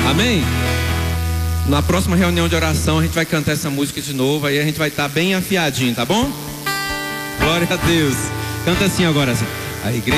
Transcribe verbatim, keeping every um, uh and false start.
Amém? Na próxima reunião de oração a gente vai cantar essa música de novo. Aí a gente vai estar bem afiadinho, tá bom? Glória a Deus. Canta assim agora assim. A igreja